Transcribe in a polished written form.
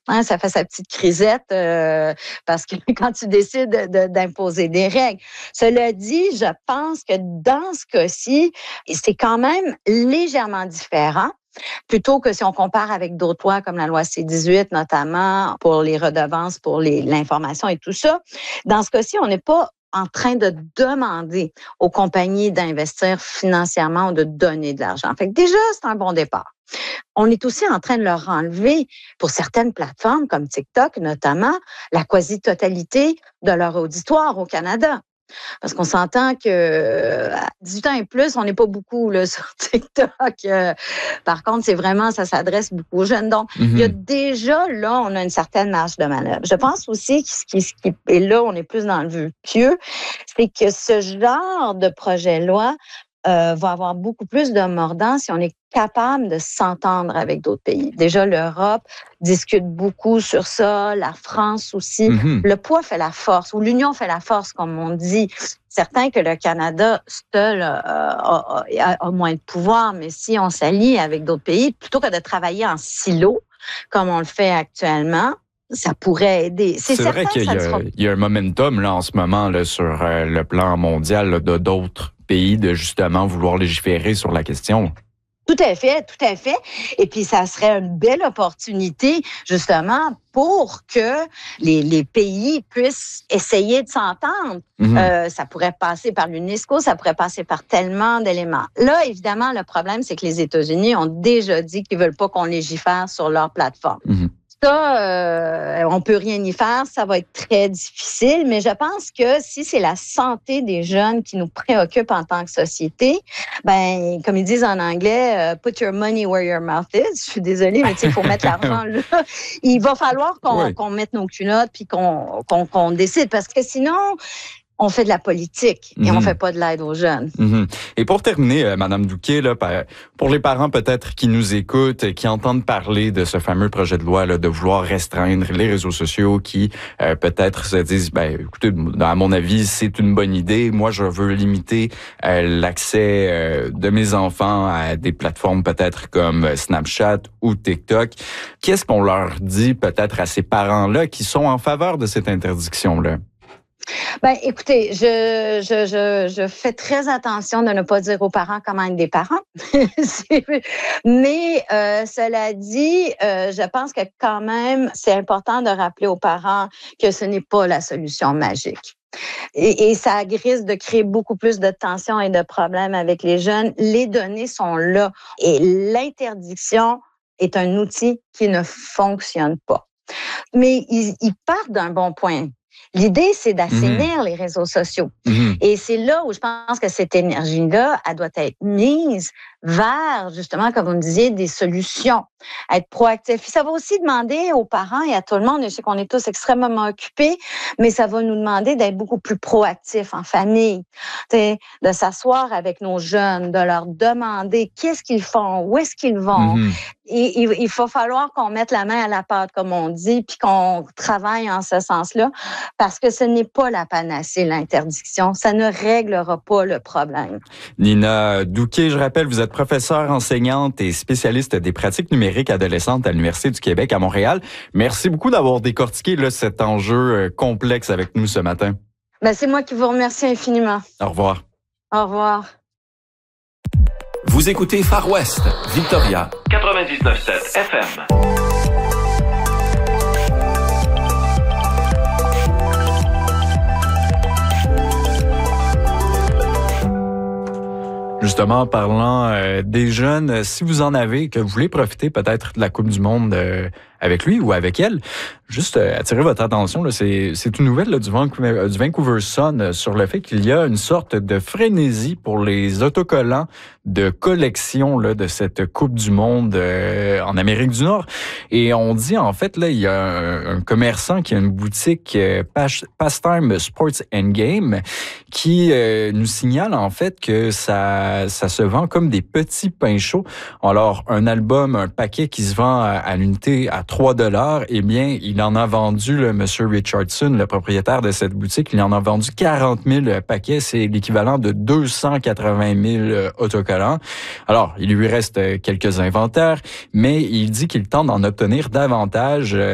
Hein, ça fait sa petite crisette parce que quand tu décides d'imposer des règles. Cela dit, je pense que dans ce cas-ci, c'est quand même légèrement différent. Plutôt que si on compare avec d'autres lois comme la loi C-18, notamment pour les redevances, pour l'information et tout ça. Dans ce cas-ci, on n'est pas en train de demander aux compagnies d'investir financièrement ou de donner de l'argent. Fait que déjà, c'est un bon départ. On est aussi en train de leur enlever, pour certaines plateformes comme TikTok notamment, la quasi-totalité de leur auditoire au Canada. Parce qu'on s'entend que à 18 ans et plus, on n'est pas beaucoup là, sur TikTok. Par contre, c'est vraiment, ça s'adresse beaucoup aux jeunes. Donc, il y a déjà, là, on a une certaine marge de manœuvre. Je pense aussi que et là, on est plus dans le vœu pieux, c'est que ce genre de projet-loi va avoir beaucoup plus de mordant si on est capable de s'entendre avec d'autres pays. Déjà, l'Europe discute beaucoup sur ça, la France aussi. Le poids fait la force, ou l'union fait la force, comme on dit. Certain que le Canada seul a moins de pouvoir, mais si on s'allie avec d'autres pays, plutôt que de travailler en silo, comme on le fait actuellement, ça pourrait aider. C'est vrai qu'il y a un momentum là en ce moment là, sur le plan mondial là, de d'autres pays de justement vouloir légiférer sur la question. Tout à fait, tout à fait. Et puis, ça serait une belle opportunité, justement, pour que les pays puissent essayer de s'entendre. Ça pourrait passer par l'UNESCO, ça pourrait passer par tellement d'éléments. Là, évidemment, le problème, c'est que les États-Unis ont déjà dit qu'ils veulent pas qu'on légifère sur leur plateforme. Ça, on peut rien y faire, ça va être très difficile, mais je pense que si c'est la santé des jeunes qui nous préoccupe en tant que société, ben comme ils disent en anglais, put your money where your mouth is. Je suis désolée, mais il faut mettre l'argent là. Il va falloir qu'on mette nos culottes puis qu'on décide, parce que sinon, on fait de la politique et on fait pas de l'aide aux jeunes. Et pour terminer, Madame Douquet, là, pour les parents peut-être qui nous écoutent, qui entendent parler de ce fameux projet de loi là, de vouloir restreindre les réseaux sociaux, qui peut-être se disent, ben, écoutez, à mon avis, c'est une bonne idée. Moi, je veux limiter l'accès de mes enfants à des plateformes peut-être comme Snapchat ou TikTok. Qu'est-ce qu'on leur dit peut-être à ces parents-là qui sont en faveur de cette interdiction-là? Ben, écoutez, je fais très attention de ne pas dire aux parents comment être des parents. Mais cela dit, je pense que quand même, c'est important de rappeler aux parents que ce n'est pas la solution magique. Et ça risque de créer beaucoup plus de tensions et de problèmes avec les jeunes. Les données sont là. Et l'interdiction est un outil qui ne fonctionne pas. Mais ils partent d'un bon point. L'idée, c'est d'assainir les réseaux sociaux. Et c'est là où je pense que cette énergie-là, elle doit être mise vers, justement, comme vous me disiez, des solutions, être proactif. Puis ça va aussi demander aux parents et à tout le monde, je sais qu'on est tous extrêmement occupés, mais ça va nous demander d'être beaucoup plus proactifs en famille, de s'asseoir avec nos jeunes, de leur demander qu'est-ce qu'ils font, où est-ce qu'ils vont. Et il va falloir qu'on mette la main à la pâte, comme on dit, puis qu'on travaille en ce sens-là, parce que ce n'est pas la panacée, l'interdiction. Ça ne réglera pas le problème. Nina Douquet, je rappelle, vous êtes professeure, enseignante et spécialiste des pratiques numériques adolescentes à l'Université du Québec à Montréal. Merci beaucoup d'avoir décortiqué là, cet enjeu complexe avec nous ce matin. Ben, c'est moi qui vous remercie infiniment. Au revoir. Au revoir. Vous écoutez Far West, Victoria, 99.7 FM. Justement, en parlant des jeunes, si vous en avez, que vous voulez profiter peut-être de la Coupe du Monde avec lui ou avec elle, juste attirer votre attention, là, c'est une nouvelle là, du Vancouver Sun sur le fait qu'il y a une sorte de frénésie pour les autocollants de collection là, de cette Coupe du Monde en Amérique du Nord. Et on dit en fait, là, il y a un commerçant qui a une boutique Pastime Sports and Game qui nous signale en fait que ça se vend comme des petits pains chauds. Alors, un album, un paquet qui se vend à l'unité à $3, eh bien, il en a vendu, le monsieur Richardson, le propriétaire de cette boutique, il en a vendu 40 000 paquets. C'est l'équivalent de 280 000 autocollants. Alors, il lui reste quelques inventaires, mais il dit qu'il tente d'en obtenir davantage